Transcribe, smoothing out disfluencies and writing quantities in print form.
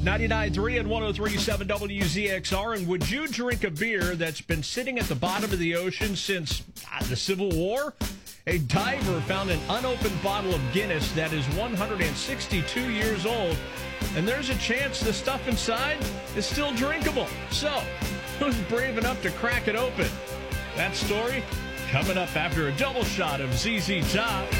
99.3 and 103.7 WZXR. And would you drink a beer that's been sitting at the bottom of the ocean since the Civil War? A diver found an unopened bottle of Guinness that is 162 years old, and there's a chance the stuff inside is still drinkable. So, who's brave enough to crack it open? That story coming up after a double shot of ZZ Top.